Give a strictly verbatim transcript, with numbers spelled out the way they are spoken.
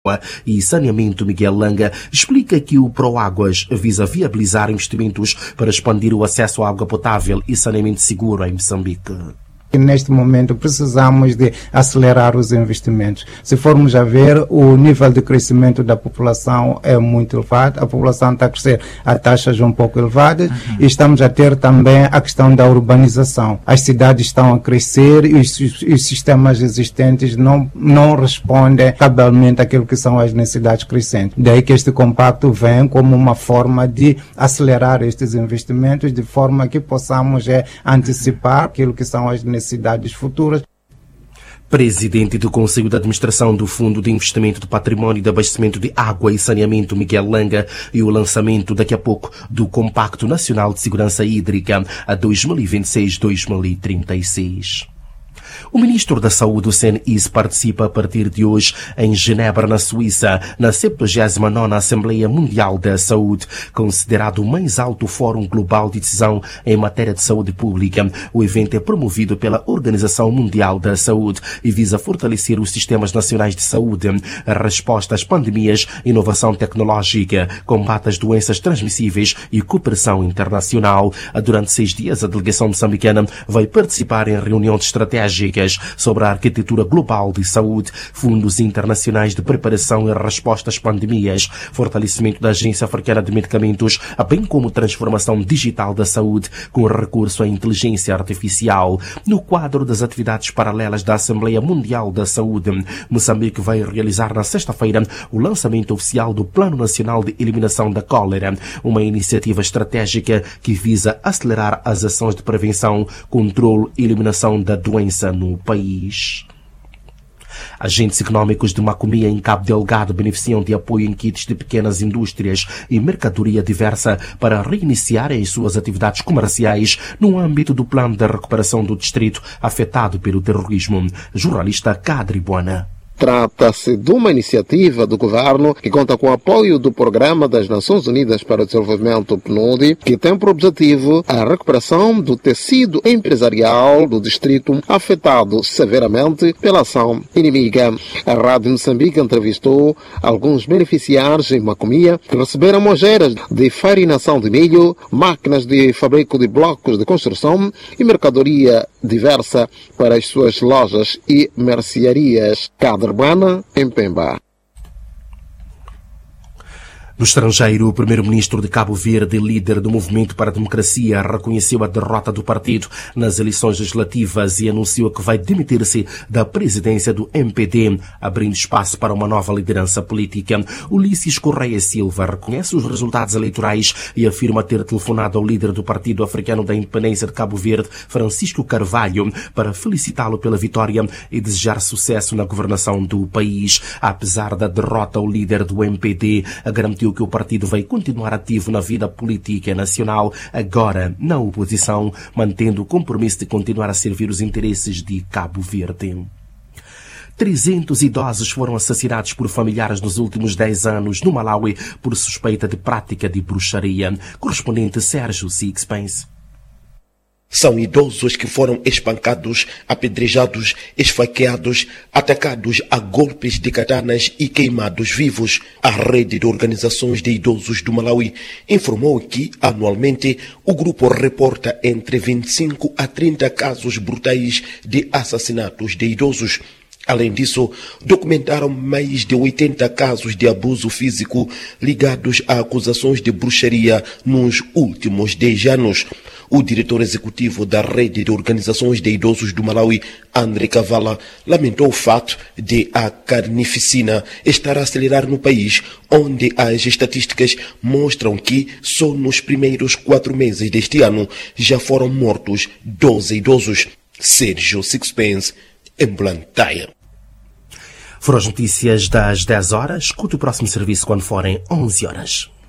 e Saneamento Miguel Langa explica que o Proáguas visa viabilizar investimentos para expandir o acesso à água potável e saneamento seguro em Moçambique. E neste momento precisamos de acelerar os investimentos. Se formos a ver, o nível de crescimento da população é muito elevado, a população está a crescer a taxas um pouco elevadas, uhum. e estamos a ter também a questão da urbanização. As cidades estão a crescer e os, os sistemas existentes não, não respondem cabalmente àquilo que são as necessidades crescentes. Daí que este compacto vem como uma forma de acelerar estes investimentos, de forma que possamos é, antecipar aquilo que são as necessidades cidades futuras. Presidente do Conselho de Administração do Fundo de Investimento do Património e de Abastecimento de Água e Saneamento, Miguel Langa, e o lançamento daqui a pouco do Compacto Nacional de Segurança Hídrica a dois mil e vinte e seis a dois mil e trinta e seis. O ministro da Saúde, o Senis, participa a partir de hoje em Genebra, na Suíça, na septuagésima nona Assembleia Mundial da Saúde, considerado o mais alto fórum global de decisão em matéria de saúde pública. O evento é promovido pela Organização Mundial da Saúde e visa fortalecer os sistemas nacionais de saúde, a resposta às pandemias, inovação tecnológica, combate às doenças transmissíveis e cooperação internacional. Durante seis dias, a delegação moçambicana vai participar em reuniões estratégicas sobre a arquitetura global de saúde, fundos internacionais de preparação e resposta às pandemias, fortalecimento da Agência Africana de Medicamentos, bem como transformação digital da saúde com recurso à inteligência artificial. No quadro das atividades paralelas da Assembleia Mundial da Saúde, Moçambique vai realizar na sexta-feira o lançamento oficial do Plano Nacional de Eliminação da Cólera, uma iniciativa estratégica que visa acelerar as ações de prevenção, controle e eliminação da doença no país. Agentes económicos de Macomia em Cabo Delgado beneficiam de apoio em kits de pequenas indústrias e mercadoria diversa para reiniciarem suas atividades comerciais no âmbito do plano de recuperação do distrito afetado pelo terrorismo. Jornalista Kadri Buana. Trata-se de uma iniciativa do governo que conta com o apoio do Programa das Nações Unidas para o Desenvolvimento, P N U D, que tem por objetivo a recuperação do tecido empresarial do distrito afetado severamente pela ação inimiga. A Rádio Moçambique entrevistou alguns beneficiários em Macomia que receberam mojeiras de farinação de milho, máquinas de fabrico de blocos de construção e mercadoria diversa para as suas lojas e mercearias. Cada Urbana, em Pemba. No estrangeiro, o primeiro-ministro de Cabo Verde, líder do Movimento para a Democracia, reconheceu a derrota do partido nas eleições legislativas e anunciou que vai demitir-se da presidência do M P D, abrindo espaço para uma nova liderança política. Ulisses Correia Silva reconhece os resultados eleitorais e afirma ter telefonado ao líder do Partido Africano da Independência de Cabo Verde, Francisco Carvalho, para felicitá-lo pela vitória e desejar sucesso na governação do país. Apesar da derrota, o líder do M P D garantiu que o partido vai continuar ativo na vida política nacional, agora na oposição, mantendo o compromisso de continuar a servir os interesses de Cabo Verde. trezentos idosos foram assassinados por familiares nos últimos dez anos no Malawi por suspeita de prática de bruxaria. Correspondente Sérgio Sixpence. São idosos que foram espancados, apedrejados, esfaqueados, atacados a golpes de katanas e queimados vivos. A rede de organizações de idosos do Malawi informou que, anualmente, o grupo reporta entre vinte e cinco a trinta casos brutais de assassinatos de idosos. Além disso, documentaram mais de oitenta casos de abuso físico ligados a acusações de bruxaria nos últimos dez anos. O diretor executivo da rede de organizações de idosos do Malawi, André Kavala, lamentou o fato de a carnificina estar a acelerar no país, onde as estatísticas mostram que só nos primeiros quatro meses deste ano já foram mortos doze idosos. Sérgio Sixpence, em Blantyre. Foram as notícias das dez horas. Escute o próximo serviço quando forem onze horas.